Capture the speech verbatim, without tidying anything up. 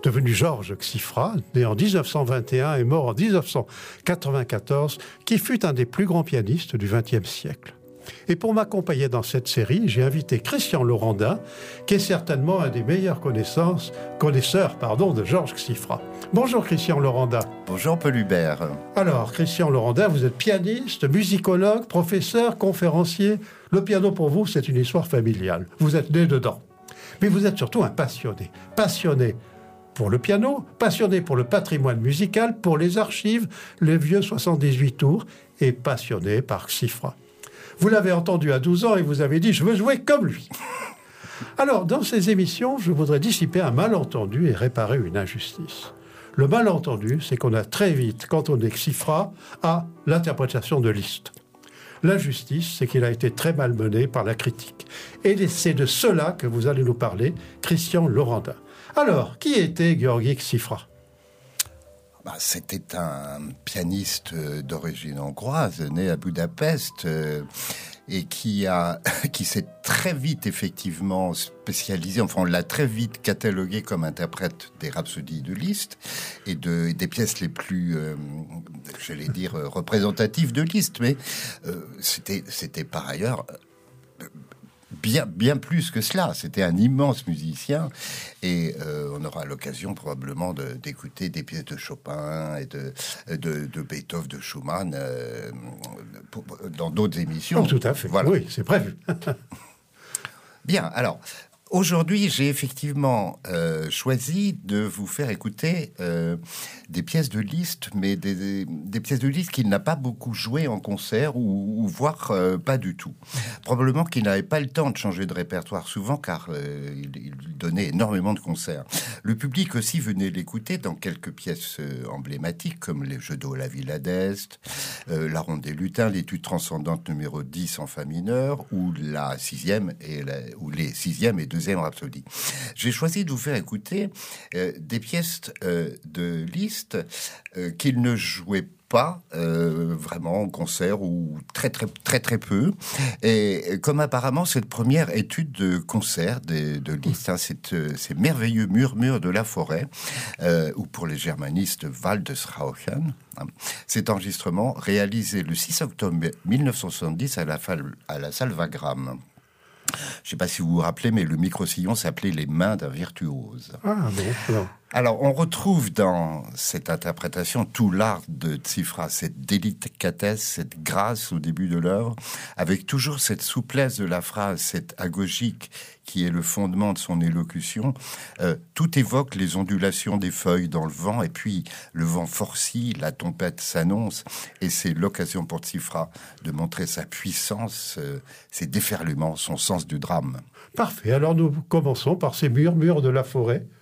devenu Georges Xifra, né en dix-neuf cent vingt et un et mort en dix-neuf cent quatre-vingt-quatorze, qui fut un des plus grands pianistes du vingtième siècle. Et pour m'accompagner dans cette série, j'ai invité Christian Laurendin, qui est certainement un des meilleurs connaissances, connaisseurs pardon, de Georges Xifra. Bonjour Christian Laurendin. Bonjour Paul Hubert. Alors Christian Laurendin, vous êtes pianiste, musicologue, professeur, conférencier. Le piano pour vous, c'est une histoire familiale. Vous êtes né dedans. Mais vous êtes surtout un passionné. Passionné pour le piano, passionné pour le patrimoine musical, pour les archives, les vieux soixante-dix-huit tours, et passionné par Xifra. Vous l'avez entendu à douze ans et vous avez dit « je veux jouer comme lui ». Alors, dans ces émissions, je voudrais dissiper un malentendu et réparer une injustice. Le malentendu, c'est qu'on a très vite, quand on est Xifra, à l'interprétation de Liszt. L'injustice, c'est qu'il a été très malmené par la critique. Et c'est de cela que vous allez nous parler, Christian Laurendin. Alors, qui était Georgi Xifra ? Bah, c'était un pianiste d'origine hongroise, né à Budapest, euh, et qui a, qui s'est très vite effectivement spécialisé. Enfin, on l'a très vite catalogué comme interprète des rhapsodies de Liszt et de et des pièces les plus, euh, j'allais dire, représentatives de Liszt. Mais euh, c'était, c'était par ailleurs. Bien, bien plus que cela. C'était un immense musicien et euh, on aura l'occasion probablement de, d'écouter des pièces de Chopin et de, de, de Beethoven, de Schumann euh, pour, dans d'autres émissions. Oh, tout à fait. Voilà. Oui, c'est prévu. Bien. Alors, aujourd'hui, j'ai effectivement euh, choisi de vous faire écouter euh, des pièces de Liszt, mais des, des pièces de Liszt qu'il n'a pas beaucoup jouées en concert ou, ou voire euh, pas du tout. Probablement qu'il n'avait pas le temps de changer de répertoire souvent, car euh, il, il donnait énormément de concerts. Le public aussi venait l'écouter dans quelques pièces euh, emblématiques, comme les Jeux d'eau, la Villa d'Est, euh, la Ronde des Lutins, l'étude transcendante numéro dix en fa mineur, ou la sixième et la, ou les sixième et deuxième rhapsodie. J'ai choisi de vous faire écouter euh, des pièces euh, de Liszt euh, qu'il ne jouait pas euh, vraiment en concert ou très très très très peu. Et comme apparemment cette première étude de concert de, de Liszt, hein, cette, ces merveilleux murmures de la forêt, euh, ou pour les germanistes Waldesrauschen, hein, cet enregistrement réalisé le six octobre mille neuf cent soixante-dix à la, à la salle Wagram. Je ne sais pas si vous vous rappelez, mais le micro-sillon s'appelait « Les mains d'un virtuose ». Ah bon, non. Alors, on retrouve dans cette interprétation tout l'art de Xifra, cette délicatesse, cette grâce au début de l'œuvre, avec toujours cette souplesse de la phrase, cette agogique qui est le fondement de son élocution. Euh, tout évoque les ondulations des feuilles dans le vent, et puis le vent forcit, la tempête s'annonce, et c'est l'occasion pour Xifra de montrer sa puissance, euh, ses déferlements, son sens du drame. Parfait, alors nous commençons par ces murmures de la forêt.